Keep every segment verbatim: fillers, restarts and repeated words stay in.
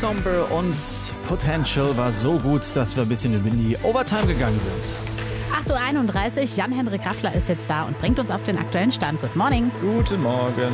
Somber und Potential war so gut, dass wir ein bisschen in die Overtime gegangen sind. acht Uhr einunddreißig, Jan-Henrik Raffler ist jetzt da und bringt uns auf den aktuellen Stand. Good morning. Guten Morgen.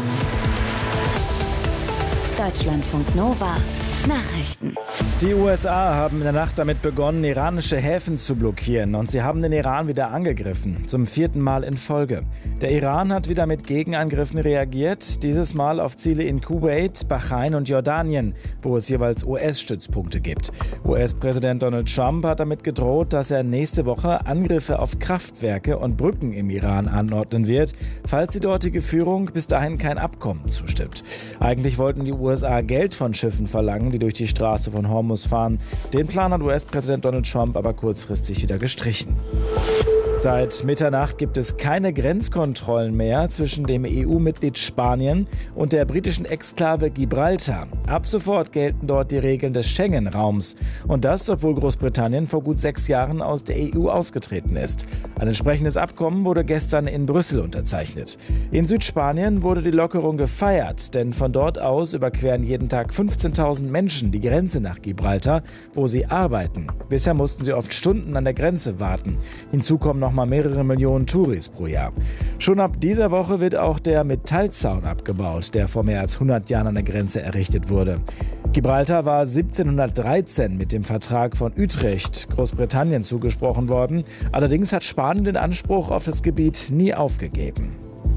Deutschlandfunk Nova. Nachrichten. Die U S A haben in der Nacht damit begonnen, iranische Häfen zu blockieren, und sie haben den Iran wieder angegriffen, zum vierten Mal in Folge. Der Iran hat wieder mit Gegenangriffen reagiert, dieses Mal auf Ziele in Kuwait, Bahrain und Jordanien, wo es jeweils U S-Stützpunkte gibt. U S-Präsident Donald Trump hat damit gedroht, dass er nächste Woche Angriffe auf Kraftwerke und Brücken im Iran anordnen wird, falls die dortige Führung bis dahin kein Abkommen zustimmt. Eigentlich wollten die U S A Geld von Schiffen verlangen, die durch die Straße von Hormuz fahren. Den Plan hat U S-Präsident Donald Trump aber kurzfristig wieder gestrichen. Seit Mitternacht gibt es keine Grenzkontrollen mehr zwischen dem E U-Mitglied Spanien und der britischen Exklave Gibraltar. Ab sofort gelten dort die Regeln des Schengen-Raums. Und das, obwohl Großbritannien vor gut sechs Jahren aus der E U ausgetreten ist. Ein entsprechendes Abkommen wurde gestern in Brüssel unterzeichnet. In Südspanien wurde die Lockerung gefeiert, denn von dort aus überqueren jeden Tag fünfzehntausend Menschen die Grenze nach Gibraltar, wo sie arbeiten. Bisher mussten sie oft Stunden an der Grenze warten. Hinzu kommen noch mal mehrere Millionen Touris pro Jahr. Schon ab dieser Woche wird auch der Metallzaun abgebaut, der vor mehr als hundert Jahren an der Grenze errichtet wurde. Gibraltar war siebzehnhundertdreizehn mit dem Vertrag von Utrecht Großbritannien zugesprochen worden. Allerdings hat Spanien den Anspruch auf das Gebiet nie aufgegeben.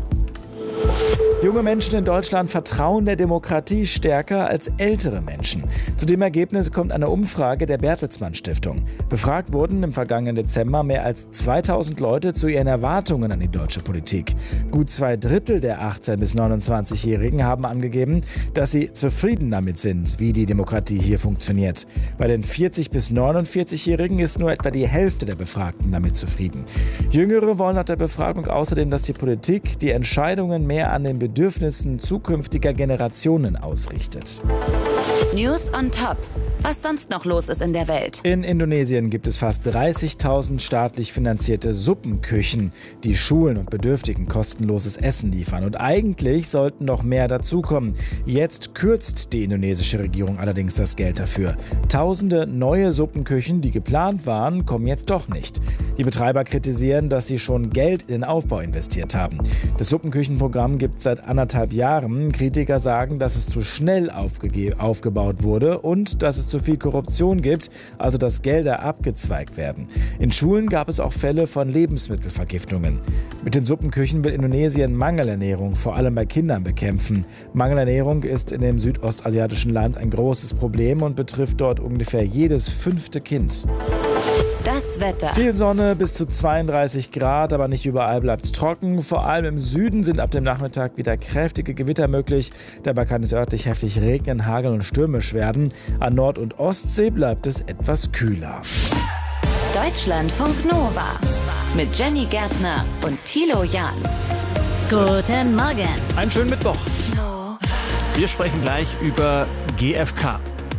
Junge Menschen in Deutschland vertrauen der Demokratie stärker als ältere Menschen. Zu dem Ergebnis kommt eine Umfrage der Bertelsmann Stiftung. Befragt wurden im vergangenen Dezember mehr als zweitausend Leute zu ihren Erwartungen an die deutsche Politik. Gut zwei Drittel der achtzehn- bis neunundzwanzigjährigen haben angegeben, dass sie zufrieden damit sind, wie die Demokratie hier funktioniert. Bei den vierzig- bis neunundvierzigjährigen ist nur etwa die Hälfte der Befragten damit zufrieden. Jüngere wollen nach der Befragung außerdem, dass die Politik die Entscheidungen mehr an den Bedürfnissen zukünftiger Generationen ausrichtet. News on Top. Was sonst noch los ist in der Welt. In Indonesien gibt es fast dreißigtausend staatlich finanzierte Suppenküchen, die Schulen und Bedürftigen kostenloses Essen liefern. Und eigentlich sollten noch mehr dazukommen. Jetzt kürzt die indonesische Regierung allerdings das Geld dafür. Tausende neue Suppenküchen, die geplant waren, kommen jetzt doch nicht. Die Betreiber kritisieren, dass sie schon Geld in den Aufbau investiert haben. Das Suppenküchenprogramm gibt es seit anderthalb Jahren. Kritiker sagen, dass es zu schnell aufge- aufgebaut wurde und dass es zu viel Korruption gibt, also dass Gelder abgezweigt werden. In Schulen gab es auch Fälle von Lebensmittelvergiftungen. Mit den Suppenküchen will Indonesien Mangelernährung vor allem bei Kindern bekämpfen. Mangelernährung ist in dem südostasiatischen Land ein großes Problem und betrifft dort ungefähr jedes fünfte Kind. Das Wetter. Viel Sonne, bis zu zweiunddreißig Grad, aber nicht überall bleibt es trocken. Vor allem im Süden sind ab dem Nachmittag wieder kräftige Gewitter möglich. Dabei kann es örtlich heftig regnen, hageln und stürmisch werden. An Nord- und Ostsee bleibt es etwas kühler. Deutschlandfunk Nova. Mit Jenny Gärtner und Thilo Jahn. Guten Morgen. Einen schönen Mittwoch. Wir sprechen gleich über G F K.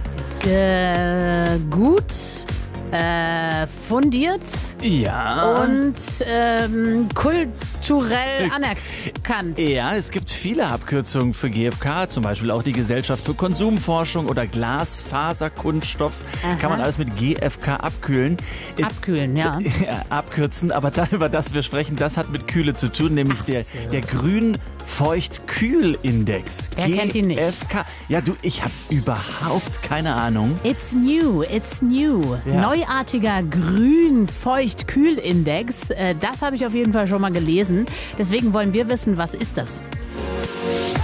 G- gut. Äh, fundiert Ja. und ähm, kulturell anerkannt. Ja, es gibt viele Abkürzungen für G F K, zum Beispiel auch die Gesellschaft für Konsumforschung oder Glasfaserkunststoff. Aha. Kann man alles mit G F K abkühlen. Abkühlen, ja. Ja, abkürzen, aber da, über das wir sprechen, das hat mit Kühle zu tun, nämlich Ach der, so. der Grün-Feucht-Kühl-Index. Wer kennt ihn nicht? G F K. Ja, du, ich habe überhaupt keine Ahnung. It's new, it's new. Ja. Neuartiger Grün-Feucht-Kühl-Index. Äh, das habe ich auf jeden Fall schon mal gelesen. Deswegen wollen wir wissen, was ist das?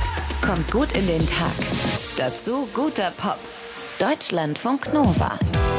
Kommt gut in den Tag. Dazu guter Pop. Deutschlandfunk Nova.